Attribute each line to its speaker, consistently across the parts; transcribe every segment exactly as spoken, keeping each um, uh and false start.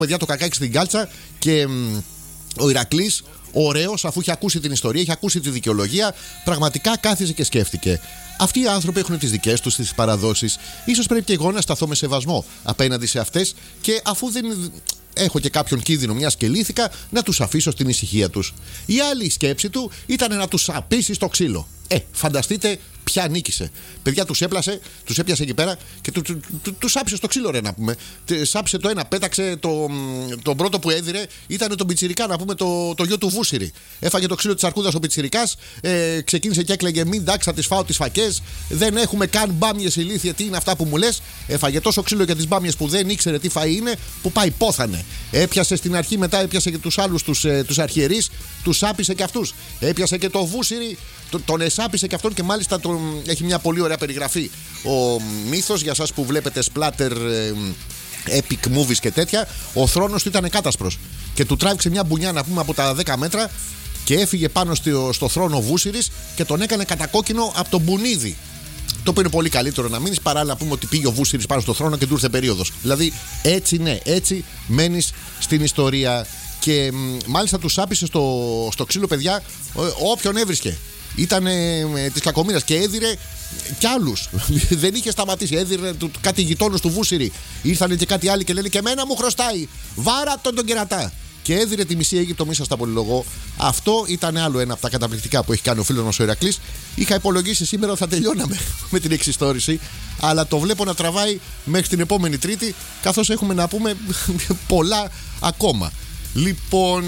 Speaker 1: παιδιά το κακάκι στην κάλτσα και μ, ο Ηρακλής, ωραίος, αφού είχε ακούσει την ιστορία, είχε ακούσει τη δικαιολογία, πραγματικά κάθισε και σκέφτηκε. Αυτοί οι άνθρωποι έχουν τις δικές τους τις παραδόσεις. Ίσως πρέπει και εγώ να σταθώ με σεβασμό απέναντι σε αυτές και αφού δεν έχω και κάποιον κίνδυνο, μιας και λύθηκα, να τους αφήσω στην ησυχία τους. Η άλλη σκέψη του ήταν να τους απίσει στο ξύλο. Ε, φανταστείτε ποια νίκησε. Παιδιά, τους έπλασε, τους έπιασε εκεί πέρα και του, του, του, τους άψε στο ξύλο, ρε να πούμε. Σάψε το ένα, πέταξε το, τον πρώτο που έδιρε, ήταν τον Πιτσιρικά, να πούμε, το, το γιο του Βούσιρη. Έφαγε το ξύλο της αρκούδας ο Πιτσιρικάς, ε, ξεκίνησε και έκλαιγε: μην τάξει, θα τις φάω τις φακές. Δεν έχουμε καν μπάμιες ηλίθιε, τι είναι αυτά που μου λες. Έφαγε τόσο ξύλο για τις μπάμιες που δεν ήξερε τι φαΐ είναι, που πάει πόθανε. Έπιασε στην αρχή, μετά έπιασε και τους άλλους τους, ε, τους αρχιερείς, τους άπησε και αυτούς. Έπιασε και το Βούσιρη, τον εσάπησε και αυτόν και μάλιστα τον, έχει μια πολύ ωραία περιγραφή ο μύθος για εσάς που βλέπετε splatter, ε, epic movies και τέτοια. Ο θρόνος του ήταν κάτασπρος και του τράβηξε μια μπουνιά, να πούμε, από τα δέκα μέτρα και έφυγε πάνω στο, στο θρόνο ο Βούσιρης και τον έκανε κατακόκκινο από τον μπουνίδι. Το οποίο είναι πολύ καλύτερο να μείνεις παρά να πούμε ότι πήγε ο Βούσιρης πάνω στο θρόνο και του ήρθε περίοδος. Δηλαδή έτσι, ναι, έτσι μένεις στην ιστορία. Και μ, μάλιστα τους άπησε στο, στο ξύλο, παιδιά, ό, όποιον έβρισκε. Ήταν ε, της κακομοίρας και έδιρε κι άλλους. Δεν είχε σταματήσει. Έδιρε του, κάτι γειτόνους του Βούσιρη. Ήρθανε και κάτι άλλοι και λένε: και εμένα μου χρωστάει. Βάρα τον τον κερατά. Και έδιρε τη μισή Αίγυπτο, μη σας τα πολυλογώ. Αυτό ήταν άλλο ένα από τα καταπληκτικά που έχει κάνει ο φίλος μας ο Ηρακλής. Είχα υπολογίσει σήμερα θα τελειώναμε με την εξιστόρηση, αλλά το βλέπω να τραβάει μέχρι την επόμενη Τρίτη, καθώς έχουμε να πούμε πολλά ακόμα. Λοιπόν.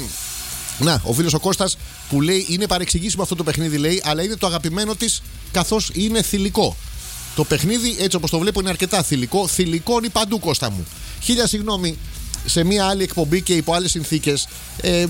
Speaker 1: Να, ο φίλος ο Κώστας που λέει: είναι παρεξηγήσιμο αυτό το παιχνίδι, λέει, αλλά είναι το αγαπημένο της καθώς είναι θηλυκό. Το παιχνίδι, έτσι όπως το βλέπω, είναι αρκετά θηλυκό. Θηλυκώνει παντού, Κώστα μου. Χίλια συγγνώμη, σε μια άλλη εκπομπή και υπό άλλες συνθήκες. Ε,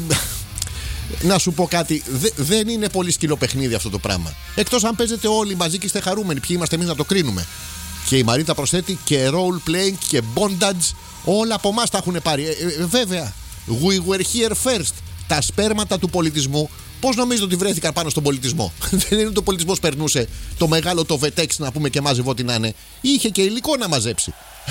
Speaker 1: να σου πω κάτι, δε, δεν είναι πολύ σκυλό παιχνίδι αυτό το πράγμα. Εκτός αν παίζετε όλοι μαζί και είστε χαρούμενοι. Ποιοι είμαστε εμείς να το κρίνουμε. Και η Μαρίτα προσθέτει και role playing και bondage. Όλα από εμάς τα έχουν πάρει. Ε, ε, βέβαια, we were here first. Τα σπέρματα του πολιτισμού, πώς νομίζετε ότι βρέθηκαν πάνω στον πολιτισμό? Δεν είναι ότι ο πολιτισμός περνούσε το μεγάλο το βετέξ, να πούμε, και μάζευε ό,τι να είναι. Είχε και υλικό να μαζέψει.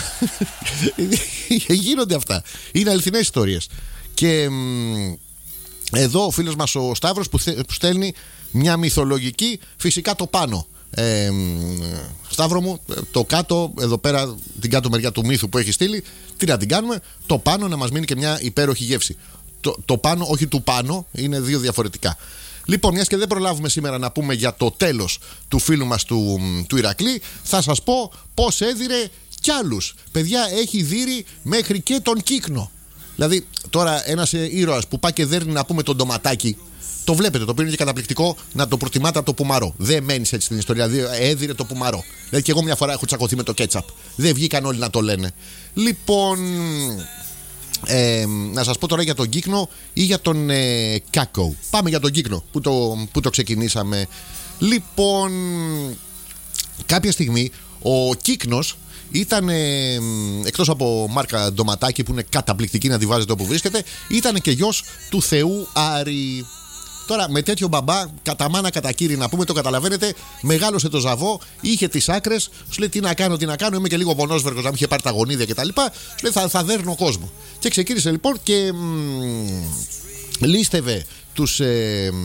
Speaker 1: Γίνονται αυτά. Είναι αληθινές ιστορίες. Και μ, εδώ ο φίλος μας ο Σταύρος που, θε, που στέλνει μια μυθολογική, φυσικά το πάνω. Ε, Σταύρο μου, το κάτω, εδώ πέρα, την κάτω μεριά του μύθου που έχει στείλει, τι να την κάνουμε, το πάνω να μας μείνει και μια υπέροχη γεύση. Το, το πάνω, όχι του πάνω, είναι δύο διαφορετικά. Λοιπόν, μιας και δεν προλάβουμε σήμερα να πούμε για το τέλος του φίλου μας του, του Ηρακλή, θα σας πω πώς έδιρε κι άλλους. Παιδιά, έχει δείρει μέχρι και τον Κύκνο. Δηλαδή, τώρα ένας ήρωας που πάει και δέρνει, να πούμε, τον ντοματάκι, το βλέπετε, το οποίο είναι και καταπληκτικό, να το προτιμάτε από το πουμαρό. Δεν μένεις έτσι στην ιστορία. Δηλαδή, έδιρε το πουμαρό. Δηλαδή, και εγώ μια φορά έχω τσακωθεί με το κέτσαπ. Δεν βγήκαν όλοι να το λένε. Λοιπόν. Ε, να σας πω τώρα για τον Κύκνο ή για τον ε, Κάκο. Πάμε για τον Κύκνο που το, που το ξεκινήσαμε. Λοιπόν, κάποια στιγμή ο Κύκνος ήταν, ε, εκτός από μάρκα ντοματάκι που είναι καταπληκτική να τη βάζετε όπου βρίσκεται, ήταν και γιος του Θεού Άρη. Τώρα με τέτοιο μπαμπά, κατά μάνα κατά κύρι, να πούμε, το καταλαβαίνετε, μεγάλωσε το ζαβό, είχε τις άκρες, σου λέει τι να κάνω, τι να κάνω, είμαι και λίγο μονόσβεργος, να μου είχε πάρει τα γονίδια κτλ. Σου λέει θα, θα δέρνω κόσμο. Και ξεκίνησε λοιπόν και μ, λίστευε τους, ε,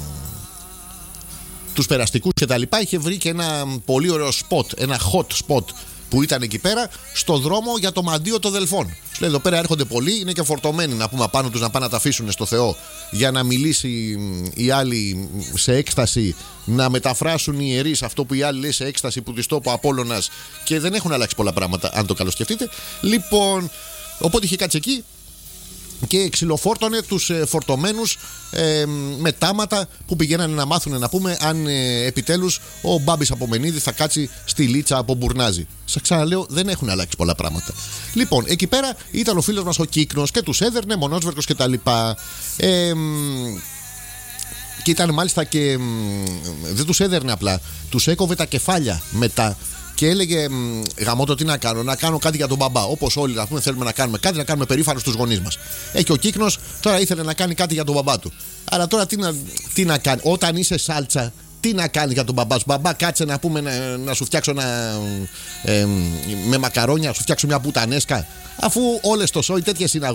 Speaker 1: τους περαστικούς κτλ. Είχε βρει και ένα πολύ ωραίο spot, ένα hot spot που ήταν εκεί πέρα, στο δρόμο για το μαντίο των Δελφών. Σου λέει εδώ πέρα έρχονται πολλοί, είναι και φορτωμένοι, να πούμε, απάνω τους να πάνε να τα αφήσουν στο Θεό για να μιλήσει οι άλλοι σε έκσταση, να μεταφράσουν οι ιερείς αυτό που οι άλλοι λέει σε έκσταση που της τόπο Απόλλωνας, και δεν έχουν αλλάξει πολλά πράγματα, αν το καλοσκεφτείτε. Λοιπόν, οπότε είχε κάτσει εκεί και ξυλοφόρτωνε τους ε, φορτωμένους ε, με τάματα που πηγαίνανε να μάθουν, να πούμε, αν ε, επιτέλους ο Μπάμπης Απομενίδη θα κάτσει στη Λίτσα από Μπουρνάζι. Σας ξαναλέω, δεν έχουν αλλάξει πολλά πράγματα. Λοιπόν, εκεί πέρα ήταν ο φίλος μας ο Κύκνος και τους έδερνε, μονόσβερκος κτλ. Ε, και ήταν μάλιστα και δεν τους έδερνε απλά, τους έκοβε τα κεφάλια μετά. Και έλεγε γαμώτο, τι να κάνω, να κάνω κάτι για τον μπαμπά. Όπως όλοι, να πούμε, θέλουμε να κάνουμε κάτι, να κάνουμε περήφανο στους γονείς μας. Ε, και ο Κύκνος τώρα ήθελε να κάνει κάτι για τον μπαμπά του. Αλλά τώρα τι να, τι να κάνει, όταν είσαι σάλτσα, τι να κάνει για τον μπαμπά σου. Μπαμπά, κάτσε να πούμε να, να σου φτιάξω ένα. Ε, με μακαρόνια, να σου φτιάξω μια πουτανέσκα. Αφού όλες το σόι τέτοιες είναι